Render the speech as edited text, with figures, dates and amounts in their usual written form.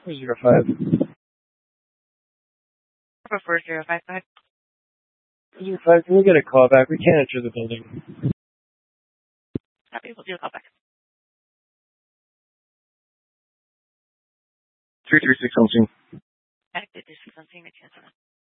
405. 44055. 405, can we get a call back? We can't enter the building. Copy, we'll do a call back. 336 on scene. Active 36 on scene,